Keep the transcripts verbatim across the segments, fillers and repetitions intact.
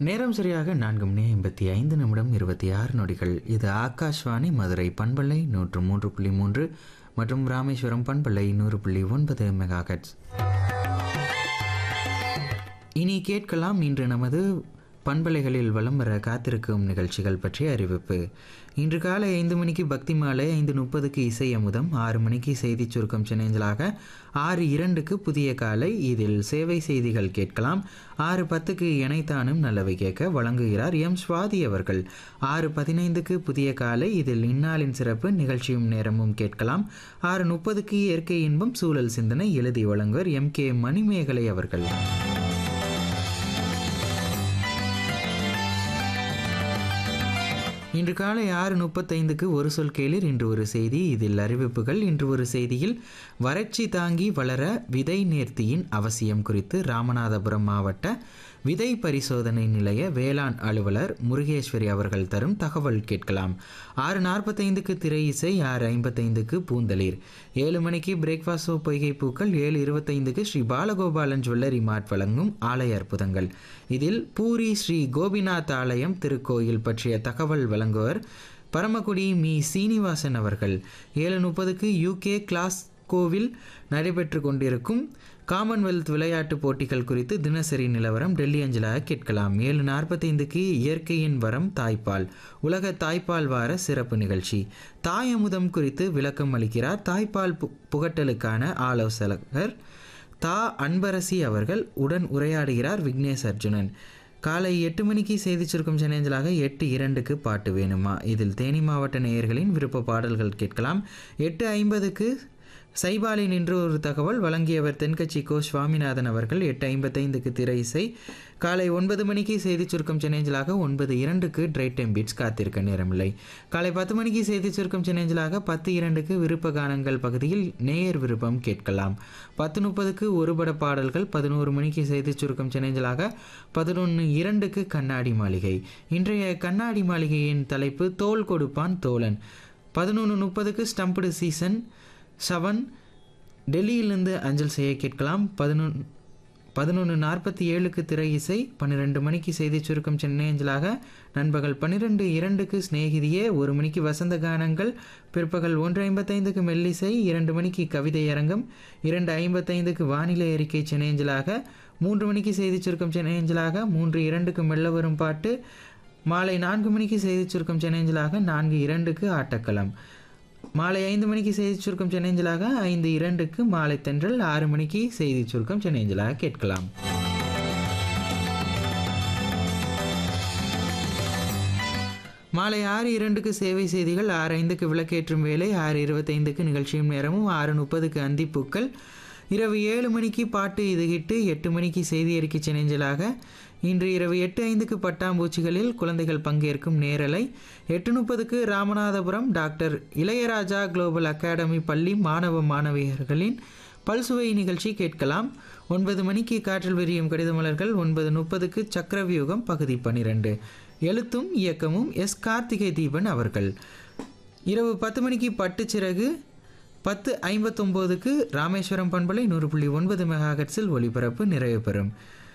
நேரம் சரியாக நான்கு மணி ஐம்பத்தி ஐந்து நிமிடம் இருபத்தி ஆறு நொடிகள். இது ஆகாஷ்வாணி மதுரை பண்பலை நூற்று மூன்று புள்ளி மூன்று மற்றும் ராமேஸ்வரம் பண்பலை நூறு புள்ளி ஒன்பது மெகாஹெட்ஸ். இனி கேட்கலாம் இன்று நமது பண்பலைகளில் வலம் வர காத்திருக்கும் நிகழ்ச்சிகள் பற்றிய அறிவிப்பு. இன்று காலை ஐந்து மணிக்கு பக்தி மாலை, ஐந்து முப்பதுக்கு இசை அமுதம், ஆறு மணிக்கு செய்தி சுருக்கம் சென்னேஞ்சலாக, ஆறு இரண்டுக்கு புதிய காலை, இதில் சேவை செய்திகள் கேட்கலாம். ஆறு பத்துக்கு இணைத்தானும் நல்லவை கேட்க வழங்குகிறார் எம் சுவாதி அவர்கள். ஆறு பதினைந்துக்கு புதிய காலை, இதில் இந்நாளின் சிறப்பு நிகழ்ச்சியும் நேரமும் கேட்கலாம். ஆறு முப்பதுக்கு இயற்கை இன்பம் சூழல் சிந்தனை எழுதி வழங்குவர் எம் கே மணிமேகலை அவர்கள். இன்று காலை ஆறு முப்பத்தைந்துக்கு ஒரு சொல் கேளிர் இன்று ஒரு செய்தி, இதில் அறிவிப்புகள். இன்று ஒரு செய்தியில் வறட்சி தாங்கி வளர விதை நேர்த்தியின் அவசியம் குறித்து ராமநாதபுரம் மாவட்ட விதை பரிசோதனை நிலைய வேளாண் அலுவலர் முருகேஸ்வரி அவர்கள் தரும் தகவல் கேட்கலாம். ஆறு நாற்பத்தைந்துக்கு திரை இசை, ஆறு ஐம்பத்தைந்துக்கு பூந்தளிர், ஏழு மணிக்கு பிரேக்ஃபாஸ்ட் ஷோ பொய்கை பூக்கள், ஏழு இருபத்தைந்துக்கு ஸ்ரீ பாலகோபாலன் ஜுவல்லரி மார்ட் வழங்கும் ஆலய அற்புதங்கள். இதில் பூரி ஸ்ரீ கோபிநாத் ஆலயம் திருக்கோயில் பற்றிய தகவல் வழங்குவர் பரமக்குடி மீ சீனிவாசன் அவர்கள். ஏழு முப்பதுக்கு யூகே கிளாஸ் கோவில் நடைபெற்று கொண்டிருக்கும் காமன்வெல்த் விளையாட்டுப் போட்டிகள் குறித்து தினசரி நிலவரம் டெல்லி அஞ்சலாக கேட்கலாம். ஏழு நாற்பத்தைந்துக்கு இயற்கையின் வரம் தாய்ப்பால் உலக தாய்ப்பால் வார சிறப்பு நிகழ்ச்சி. தாய் அமுதம் குறித்து விளக்கம் அளிக்கிறார் தாய்ப்பால் பு புகட்டலுக்கான ஆலோசகர் தா அன்பரசி அவர்கள். உடன் உரையாடுகிறார் விக்னேஷ் அர்ஜுனன். காலை எட்டு மணிக்கு செய்தி சுருக்கம் சென்னேஞ்சலாக, எட்டு இரண்டுக்கு பாட்டு வேணுமா, இதில் தேனி மாவட்ட நேயர்களின் விருப்ப பாடல்கள் கேட்கலாம். எட்டு ஐம்பதுக்கு சைபாலின் என்று ஒரு தகவல் வழங்கியவர் தென்கட்சி கோ சுவாமிநாதன் அவர்கள். எட்டு ஐம்பத்தைந்துக்கு திரை இசை. காலை ஒன்பது மணிக்கு செய்தி சுருக்கம் சென்னேஞ்சலாக, ஒன்பது இரண்டுக்கு ட்ரைட் டைம் பீட்ஸ் காத்திருக்க நேரமில்லை. காலை பத்து மணிக்கு செய்தி சுருக்கம் சென்னேஞ்சலாக, பத்து இரண்டுக்கு விருப்ப கானங்கள் பகுதியில் நேயர் விருப்பம் கேட்கலாம். பத்து முப்பதுக்கு ஒருபட பாடல்கள், பதினோரு மணிக்கு செய்தி சுருக்கம் சென்னேஞ்சலாக, பதினொன்று இரண்டுக்கு கண்ணாடி மாளிகை. இன்றைய கண்ணாடி மாளிகையின் தலைப்பு தோல் கொடுப்பான் தோழன். பதினொன்று முப்பதுக்கு ஸ்டம்புடு சீசன் செவன் டெல்லியிலிருந்து அஞ்சல் செய்ய கேட்கலாம். பதினொன்று பதினொன்று நாற்பத்தி ஏழுக்கு திரை இசை, பன்னிரெண்டு மணிக்கு செய்தி சுருக்கம் சென்னை அஞ்சலாக, நண்பகல் பன்னிரெண்டு இரண்டுக்கு ஸ்நேகிதியே, ஒரு மணிக்கு வசந்த கானங்கள், பிற்பகல் ஒன்று ஐம்பத்தைந்துக்கு மெல்லிசை, இரண்டு மணிக்கு கவிதை அரங்கம், இரண்டு ஐம்பத்தைந்துக்கு வானிலை அறிக்கை சென்னையஞ்சலாக, மூன்று மணிக்கு செய்தி சுருக்கம் சென்னையஞ்சலாக, மூன்று இரண்டுக்கு மெல்ல வரும் பாட்டு, மாலை நான்கு மணிக்கு செய்தி சுருக்கம் சென்னையஞ்சலாக, நான்கு இரண்டுக்கு ஆட்டக்களம், மாலை ஐந்து மணிக்கு செய்தி சுருக்கம் சென்னைஞ்சலாக, ஐந்து இரண்டுக்கு மாலை தென்றல், ஆறு மணிக்கு செய்தி சுருக்கம் சென்னைஞ்சலாக கேட்கலாம். மாலை ஆறு இரண்டுக்கு சேவை செய்திகள், ஆறு ஐந்துக்கு விளக்கேற்றும் வேலை, ஆறு இருபத்தைந்துக்கு நிகழ்ச்சியும் நேரமும், ஆறு முப்பதுக்கு அந்திப்பூக்கள், இரவு ஏழு மணிக்கு பாட்டு இது ஹிட்டு, எட்டு மணிக்கு செய்தி அறிக்கை சென்னைஞ்சலாக. இன்று இரவு எட்டு ஐந்துக்கு பட்டாம்பூச்சிகளில் குழந்தைகள் பங்கேற்கும் நேரலை, எட்டு முப்பதுக்கு Ramanathapuram doctor Ilaiyaraaja global academy பள்ளி மாணவ மாணவியர்களின் பல்சுவை நிகழ்ச்சி கேட்கலாம். ஒன்பது மணிக்கு காற்றில் விரியும் கடிதமலர்கள், ஒன்பது முப்பதுக்கு சக்கரவியூகம் பகுதி பன்னிரெண்டு, எழுத்தும் இயக்கமும் எஸ் கார்த்திகை தீபன் அவர்கள். இரவு பத்து மணிக்கு பட்டுச்சிறகு, பத்து ஐம்பத்தொம்போதுக்கு ராமேஸ்வரம் பண்பலை நூறு புள்ளி ஒன்பது மெகாஹெட்ஸில் ஒளிபரப்பு நிறைவு பெறும்.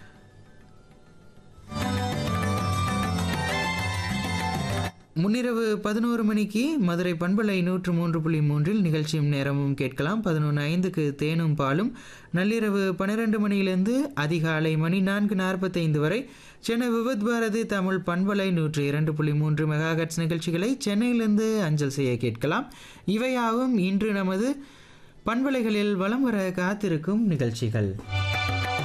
முன்னிரவு பதினோரு மணிக்கு மதுரை பண்பலை நூற்று மூன்று புள்ளி மூன்றில் நிகழ்ச்சியும் நேரமும் கேட்கலாம். பதினொன்று ஐந்துக்கு தேனும் பாலும். நள்ளிரவு பன்னிரெண்டு மணியிலிருந்து அதிகாலை மணி நான்கு நாற்பத்தைந்து வரை சென்னை விவித் பாரதி தமிழ் பண்பலை நூற்று இரண்டு புள்ளி மூன்று மெகாஹெட்ஸ் நிகழ்ச்சிகளை சென்னையிலிருந்து அஞ்சல் செய்ய கேட்கலாம். இவையாவும் இன்று நமது பண்பலைகளில் வலம் வர காத்திருக்கும் நிகழ்ச்சிகள்.